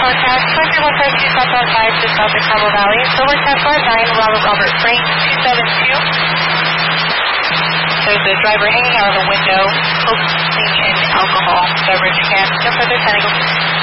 contact 23152 southbound 5 to South Cabo Valley. Silver Tesla 9 Robert Frank 272. There's a driver hanging out of a window, holding an alcohol beverage can. No further sign.